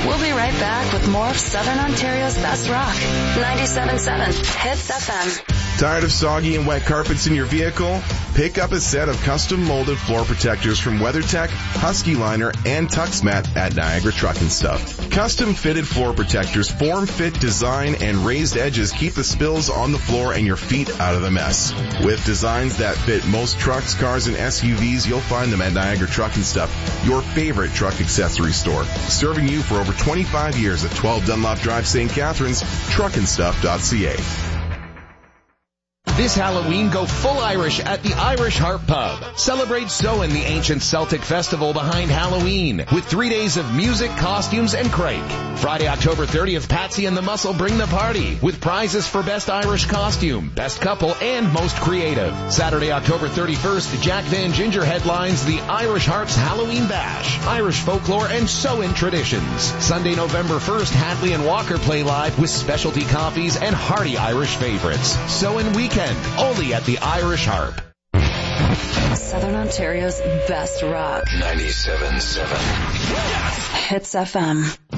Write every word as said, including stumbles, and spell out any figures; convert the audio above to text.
We'll be right back with more of Southern Ontario's best rock. ninety-seven point seven Hits F M. Tired of soggy and wet carpets in your vehicle? Pick up a set of custom molded floor protectors from WeatherTech, Husky Liner, and TuxMat at Niagara Truck and Stuff. Custom fitted floor protectors, form, fit, design, and raised edges keep the spills on the floor and your feet out of the mess. With designs that fit most trucks, cars, and S U Vs, you'll find them at Niagara Truck and Stuff, your favorite truck accessory store. Serving you for over twenty-five years at twelve Dunlop Drive, Saint Catharines, truck and stuff dot c a. This Halloween, go full Irish at the Irish Harp Pub. Celebrate Samhain, the ancient Celtic festival behind Halloween, with three days of music, costumes, and crake. Friday, October thirtieth, Patsy and the Muscle bring the party, with prizes for Best Irish Costume, Best Couple, and Most Creative. Saturday, October thirty-first, Jack Van Ginger headlines the Irish Harps Halloween Bash, Irish folklore, and sew-in traditions. Sunday, November first, Hadley and Walker play live with specialty coffees and hearty Irish favorites. Sew-in weekend. Only at the Irish Harp. Southern Ontario's best rock. ninety-seven point seven Hits F M.